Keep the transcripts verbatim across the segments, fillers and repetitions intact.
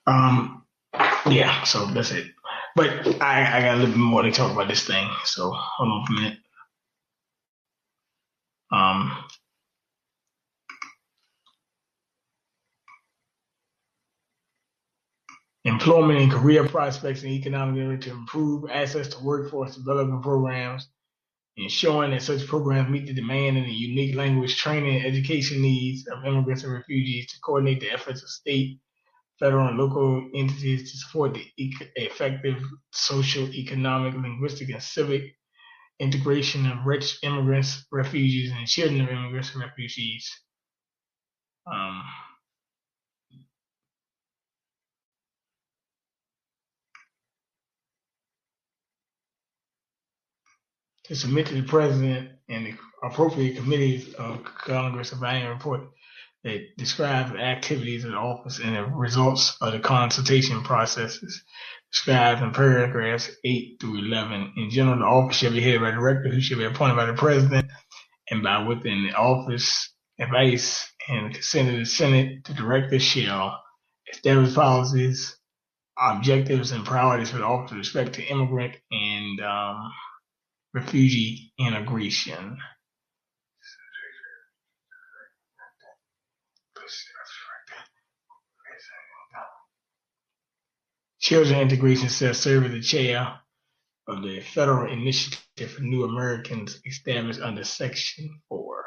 Um, yeah, so that's it. But I, I got a little bit more to talk about this thing. So hold on for a minute. Um, employment and career prospects and economic area to improve access to workforce development programs, ensuring that such programs meet the demand and the unique language training and education needs of immigrants and refugees, to coordinate the efforts of state, federal, and local entities to support the e- effective social, economic, linguistic, and civic integration of rich immigrants, refugees, and children of immigrants and refugees. Um, to submit to the president and the appropriate committees of Congress a annual report that describes the activities of the office and the results of the consultation processes described in paragraphs eight through eleven. In general, the office shall be headed by a director who shall be appointed by the president and by within the office advice and consent of the Senate. The director shall establish policies, objectives, and priorities for the office with respect to immigrant and um, refugee integration. Children Integration shall serve as the chair of the Federal Initiative for New Americans established under Section four.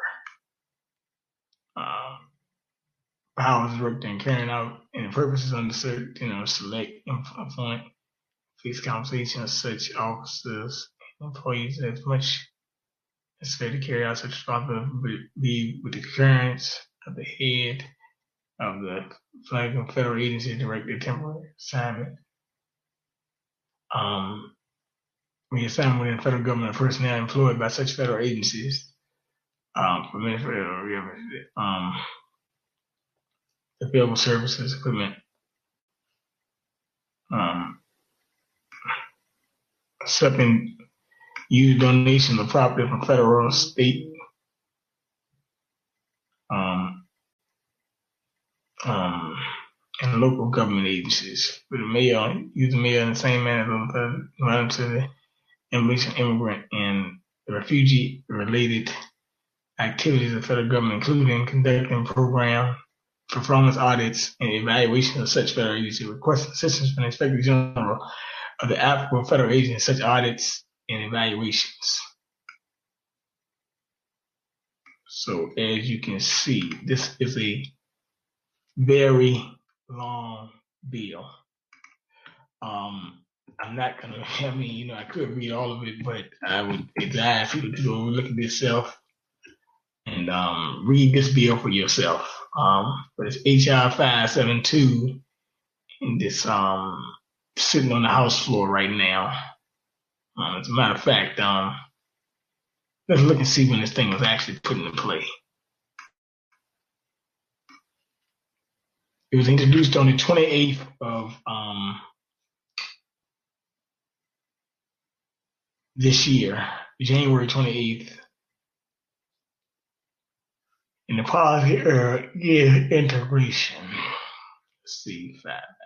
Um, powers directed in carrying out any purposes under certain, you know, select, appoint, fixed compensation of such officers and employees as much necessary to carry out such responsibility be with the concurrence of the head of the flagging federal agency directed temporary assignment. Um, reassignment within the federal government of personnel employed by such federal agencies um, for administrative um, available services, equipment, um, accepting use donation of property from federal, state, um, um, and local government agencies. With the mayor, use the mayor in the same manner related to the immigration, immigrant, and refugee-related activities of the federal government, including conducting program performance audits and evaluation of such federal agency, requesting assistance from the Inspector General of the applicable federal agency in such audits and evaluations. So as you can see, this is a very long bill. Um, I'm not gonna, I mean, you know, I could read all of it, but I would advise people to go look at this self and um, read this bill for yourself. Um, but it's H R five seventy-two, and this um sitting on the House floor right now. Um, as a matter of fact, um, let's look and see when this thing was actually put into play. It was introduced on the twenty-eighth of um, this year, January twenty-eighth. In the policy uh, yeah, integration. Let's see, five